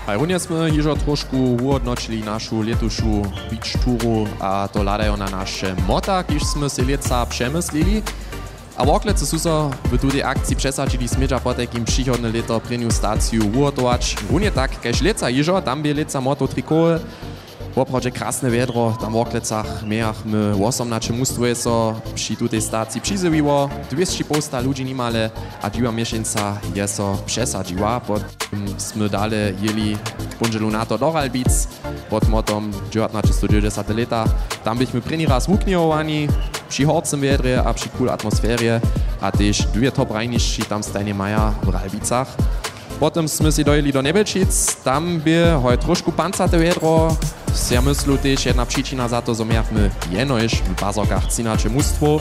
A runie sme hižo trošku uhodnočili našu letušu beach turu a to ladajo na naše mota, kiž sme si leca přemyslili. A woklece su so w tej akcji przesadzili smidża potek im przychodne leto preniu staciju uhotować. Runie tak, kaž leca hižo, tam by leca moto trikoły. Woprawdzie krasne wiedro, tam w oklecach miach my 18 mustwo so przy tej stacji przyzywiło. 200 posta ludzi nimale, a dziwa miesięca je so przesadziła. Potem sme dale jeli bunżelu na to do Ralbic. Potem o tom 1990 lata. Tam byśmy preni raz wukniowani przy horcem wiedrze a przy cool atmosferie. A też dwie top rajniszczy tam stajnie maja w Ralbicach. Potem sme si dojeli do Nebelčic, tam by hoj trošku pancate wiedro. Ja myślę też jedna przyczyna za to, że mieliśmy jeno już w Bazokach cinacze mustwo.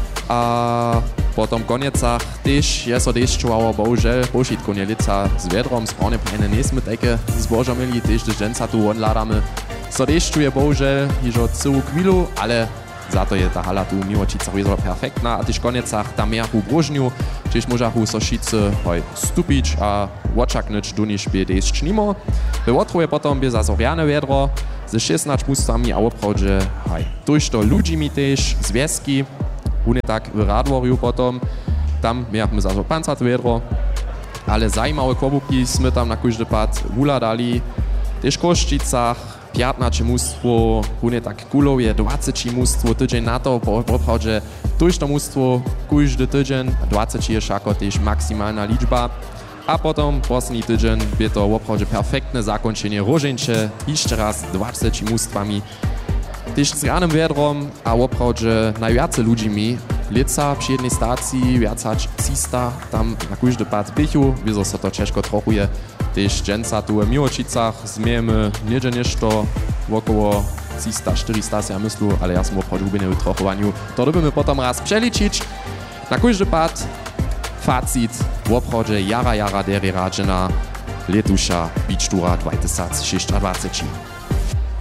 A potem koniecach też jest so deszczowało, bohužel pošitko nie lica z wiedrom, správne plene nesmy takie zboża mieli, też też dżęca tu onladamy. So deszczuje bohužel hižo całą chwilu, ale za to je ta hala tu w Miłočicach perfektna, a też koniecach tam miachu brożniu, też możachu so šice stupić, a oczaknąć do niż by deszcz nimo. We Łotrowie potem by zazoriane wiedro, ze 16 mustwami, a oprawdzie tuż to ludźmi też, związki, nie tak w Radworiu potem, tam mieliśmy zazo pancate wiedro, ale zajímawe kobuki sme tam na każdy pad uladali, też w Koščicach, 15 mustwo, nie tak kulow je 20 mustwo, tydzień na to, bo oprawdzie tuż to mustwo, każdy tydzień, 20 je szako też maksymalna liczba. A potem posledný tydzień by to oprawdzie perfektne zakończenie rożeńcze, jeszcze raz 20 mustwami. Też z ranym wiedrom, a oprawdzie najwiacej ludźmi, lica przy jednej stacji, wiacać 300, tam na każdy pad bychu, wieso so to ciężko trochuje. Też dżęca tu w Miłočicach zmiemy niedzie nešto około 300-400, ja myślę, ale ja sam oprawdzie ubie w trochowaniu. To robimy potem raz przeliczyć. Na każdy pad facit, oprawdzie jara deri radzena letusza beach tura 2026.